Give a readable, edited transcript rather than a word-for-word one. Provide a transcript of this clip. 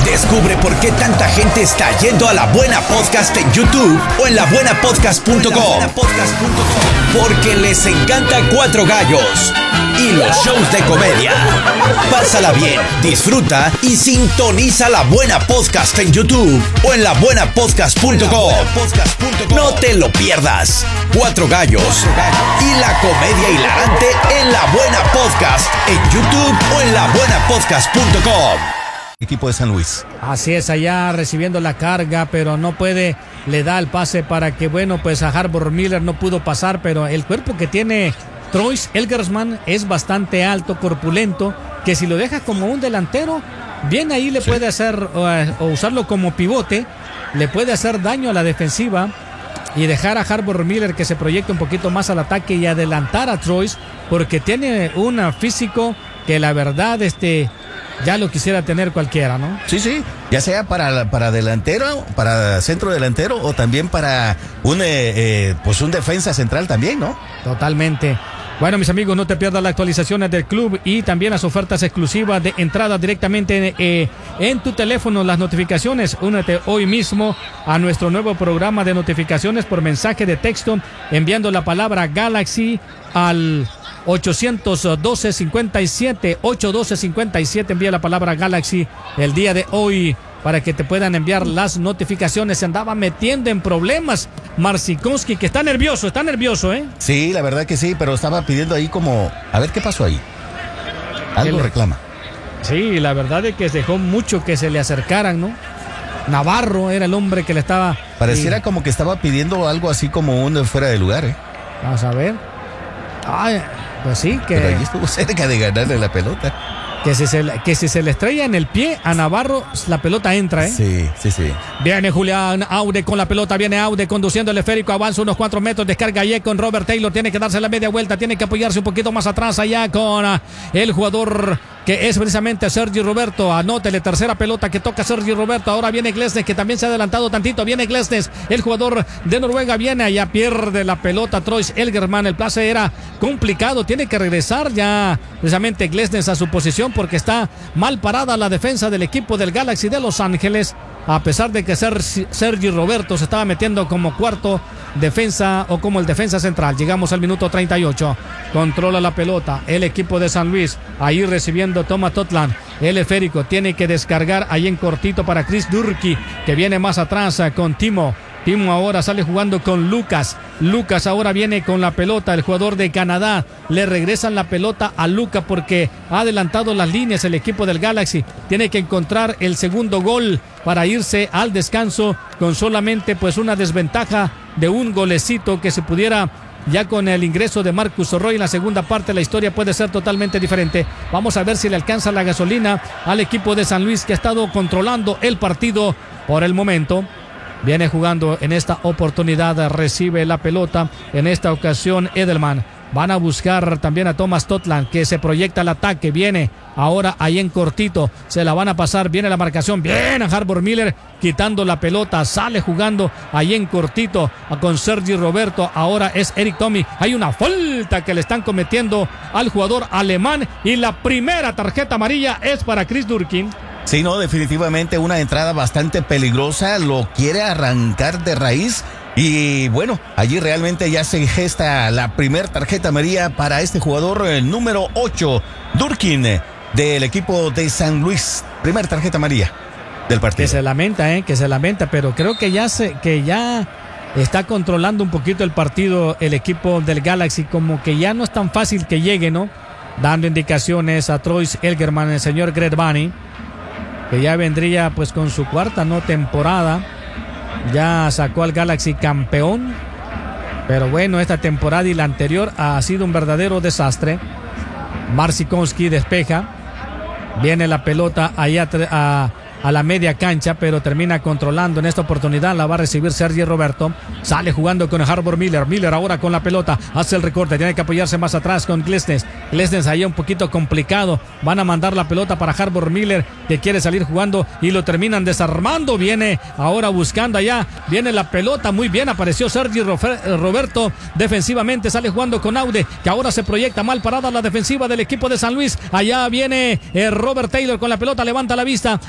Descubre por qué tanta gente está yendo a La Buena Podcast en YouTube o en labuenapodcast.com. Porque les encanta Cuatro Gallos y los shows de comedia. Pásala bien, disfruta y sintoniza La Buena Podcast en YouTube o en labuenapodcast.com. No te lo pierdas. Cuatro Gallos y la comedia hilarante en La Buena Podcast en YouTube o en labuenapodcast.com. Equipo de San Luis. Así es, allá recibiendo la carga, pero no puede, le da el pase para que, bueno, pues a Harbor Miller no pudo pasar, pero el cuerpo que tiene Troyce Elgersman es bastante alto, corpulento, que si lo deja como un delantero, bien ahí le puede hacer, o usarlo como pivote, le puede hacer daño a la defensiva y dejar a Harbor Miller que se proyecte un poquito más al ataque y adelantar a Troyce, porque tiene un físico que la verdad, ya lo quisiera tener cualquiera, ¿no? Sí, ya sea para delantero, para centro delantero o también para un defensa central también, ¿no? Totalmente. Bueno, mis amigos, no te pierdas las actualizaciones del club y también las ofertas exclusivas de entrada directamente en tu teléfono, las notificaciones. Únete hoy mismo a nuestro nuevo programa de notificaciones por mensaje de texto, enviando la palabra Galaxy al 812-57, envía la palabra Galaxy el día de hoy para que te puedan enviar las notificaciones. Se andaba metiendo en problemas Marcinkonski, que está nervioso, ¿eh? Sí, la verdad que sí, pero estaba pidiendo ahí como, a ver qué pasó ahí. Algo reclama. Sí, la verdad es que dejó mucho que se le acercaran, ¿no? Navarro era el hombre que le estaba... Pareciera como que estaba pidiendo algo así como un fuera de lugar, ¿eh? Vamos a ver. Ay, pues sí, que... Pero ahí estuvo cerca de ganarle la pelota. Que si se le estrella en el pie a Navarro, la pelota entra, ¿eh? Sí. Viene Julián Aude con la pelota, viene Aude conduciendo el esférico, avanza unos 4 metros, descarga allá con Robert Taylor, tiene que darse la media vuelta, tiene que apoyarse un poquito más atrás allá con el jugador que es precisamente Sergi Roberto. Anótele, tercera pelota que toca Sergi Roberto. Ahora viene Glesnes, que también se ha adelantado tantito. Viene Glesnes, el jugador de Noruega, viene allá, pierde la pelota Troyce Elgersman. El pase era complicado, tiene que regresar ya precisamente Glesnes a su posición porque está mal parada la defensa del equipo del Galaxy de Los Ángeles, a pesar de que Sergi Roberto se estaba metiendo como cuarto defensa o como el defensa central. Llegamos al minuto 38. Controla la pelota el equipo de San Luis. Ahí recibiendo Thomas Totland. El esférico tiene que descargar ahí en cortito para Chris Durkee, que viene más atrás con Timo. Timo ahora sale jugando con Lucas. Lucas ahora viene con la pelota, el jugador de Canadá. Le regresan la pelota a Lucas porque ha adelantado las líneas el equipo del Galaxy. Tiene que encontrar el segundo gol para irse al descanso con solamente pues una desventaja de un golecito, que se pudiera ya con el ingreso de Marcus Orroy en la segunda parte la historia puede ser totalmente diferente. Vamos a ver si le alcanza la gasolina al equipo de San Luis, que ha estado controlando el partido por el momento. Viene jugando en esta oportunidad, recibe la pelota en esta ocasión Edelman. Van a buscar también a Thomas Totland, que se proyecta al ataque. Viene ahora ahí en cortito, se la van a pasar, viene la marcación, viene a Harbor Miller quitando la pelota, sale jugando ahí en cortito con Sergi Roberto. Ahora es Eric Tommy. Hay una falta que le están cometiendo al jugador alemán y la primera tarjeta amarilla es para Chris Durkee. Sí, no, definitivamente una entrada bastante peligrosa, lo quiere arrancar de raíz y bueno, allí realmente ya se gesta la primera tarjeta amarilla para este jugador número 8, Durkee, del equipo de San Luis. Primera tarjeta amarilla del partido. Que se lamenta, pero creo que ya está controlando un poquito el partido el equipo del Galaxy, como que ya no es tan fácil que llegue, ¿no? Dando indicaciones a Troyce Elgersman, el señor Greg Bunny, que ya vendría pues con su cuarta temporada. Ya sacó al Galaxy campeón, pero bueno, esta temporada y la anterior ha sido un verdadero desastre. Marcinkonski despeja, viene la pelota allá a la media cancha, pero termina controlando en esta oportunidad. La va a recibir Sergi Roberto. Sale jugando con Harbor Miller. Miller ahora con la pelota, hace el recorte, tiene que apoyarse más atrás con Glesnes. Glesnes ahí un poquito complicado. Van a mandar la pelota para Harbor Miller, que quiere salir jugando y lo terminan desarmando. Viene ahora buscando allá, viene la pelota, muy bien apareció Sergi Roberto defensivamente. Sale jugando con Aude, que ahora se proyecta mal parada la defensiva del equipo de San Luis. Allá viene Robert Taylor con la pelota, levanta la vista,